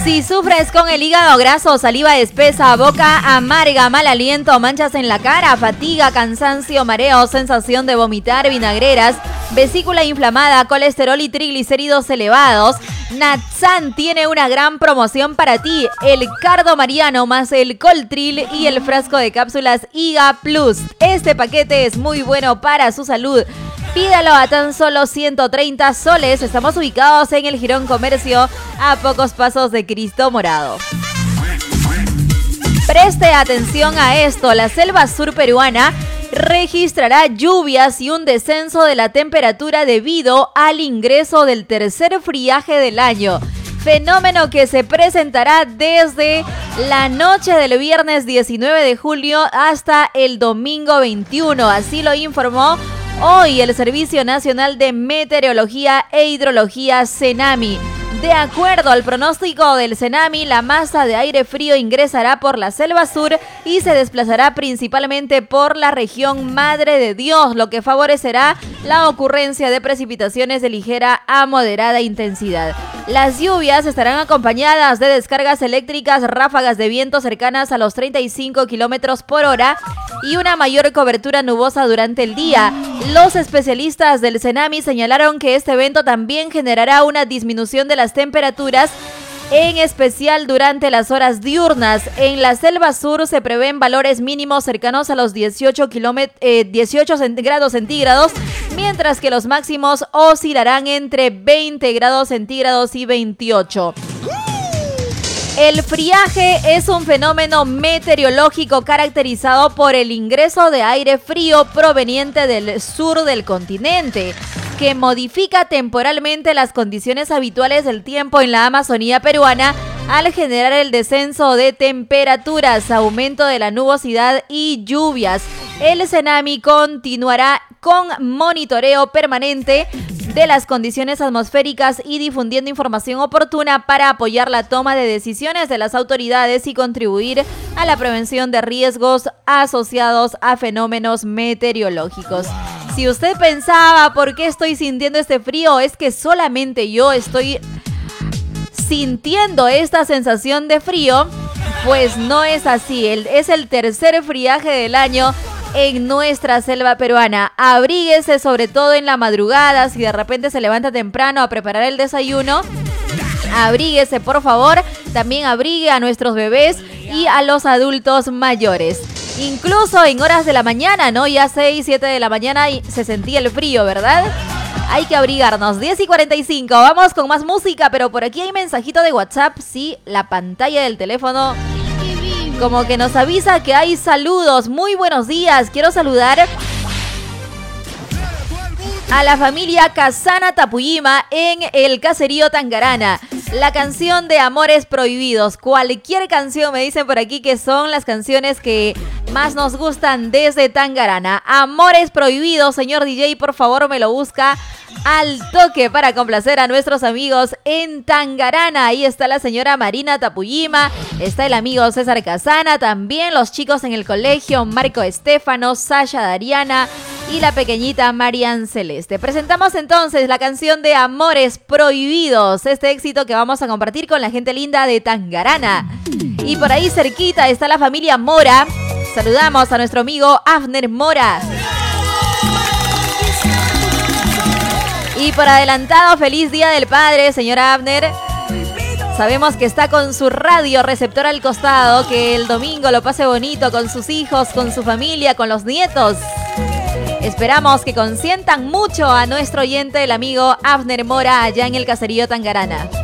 Si sufres con el hígado graso, saliva espesa, boca amarga, mal aliento, manchas en la cara, fatiga, cansancio, mareo, sensación de vomitar, vinagreras, vesícula inflamada, colesterol y triglicéridos elevados, Natsan tiene una gran promoción para ti. El Cardo Mariano más el Coltril y el frasco de cápsulas IGA Plus. Este paquete es muy bueno para su salud. Pídalo a tan solo 130 soles. Estamos ubicados en el Jirón Comercio, a pocos pasos de Cristo Morado. Preste atención a esto. La selva sur peruana registrará lluvias y un descenso de la temperatura debido al ingreso del tercer friaje del año. Fenómeno que se presentará desde la noche del viernes 19 de julio hasta el domingo 21. Así lo informó hoy el Servicio Nacional de Meteorología e Hidrología, CENAMI. De acuerdo al pronóstico del CENAMI, la masa de aire frío ingresará por la selva sur y se desplazará principalmente por la región Madre de Dios, lo que favorecerá la ocurrencia de precipitaciones de ligera a moderada intensidad. Las lluvias estarán acompañadas de descargas eléctricas, ráfagas de viento cercanas a los 35 kilómetros por hora y una mayor cobertura nubosa durante el día. Los especialistas del CENAMI señalaron que este evento también generará una disminución de las temperaturas, en especial durante las horas diurnas. En la selva sur se prevén valores mínimos cercanos a los 18 grados centígrados, mientras que los máximos oscilarán entre 20 grados centígrados y 28. El friaje es un fenómeno meteorológico caracterizado por el ingreso de aire frío proveniente del sur del continente, que modifica temporalmente las condiciones habituales del tiempo en la Amazonía peruana al generar el descenso de temperaturas, aumento de la nubosidad y lluvias. El CENAMI continuará con monitoreo permanente de las condiciones atmosféricas y difundiendo información oportuna para apoyar la toma de decisiones de las autoridades y contribuir a la prevención de riesgos asociados a fenómenos meteorológicos. Si usted pensaba, ¿por qué estoy sintiendo este frío? Es que solamente yo estoy sintiendo esta sensación de frío. Pues no es así. Es el tercer friaje del año en nuestra selva peruana. Abríguese, sobre todo en la madrugada. Si de repente se levanta temprano a preparar el desayuno, abríguese, por favor. También abrigue a nuestros bebés y a los adultos mayores. Incluso en horas de la mañana, ¿no? Ya 6, 7 de la mañana y se sentía el frío, ¿verdad? Hay que abrigarnos. 10:45. Vamos con más música, pero por aquí hay mensajito de WhatsApp. Sí, la pantalla del teléfono como que nos avisa que hay saludos. Muy buenos días. Quiero saludar a la familia Casana Tapuyima en el caserío Tangarana. La canción de Amores Prohibidos. Cualquier canción, me dicen por aquí, que son las canciones que más nos gustan desde Tangarana. Amores Prohibidos, señor DJ, por favor me lo busca al toque para complacer a nuestros amigos en Tangarana. Ahí está la señora Marina Tapuyima, está el amigo César Casana, también los chicos en el colegio, Marco Estefano, Sasha Dariana y la pequeñita Marian Celeste. Presentamos entonces la canción de Amores Prohibidos, este éxito que vamos a compartir con la gente linda de Tangarana. Y por ahí cerquita está la familia Mora. Saludamos a nuestro amigo Abner Mora. Y por adelantado, feliz Día del Padre, señora Abner. Sabemos que está con su radio receptor al costado, que el domingo lo pase bonito con sus hijos, con su familia, con los nietos. Esperamos que consientan mucho a nuestro oyente, el amigo Abner Mora, allá en el caserío Tangarana.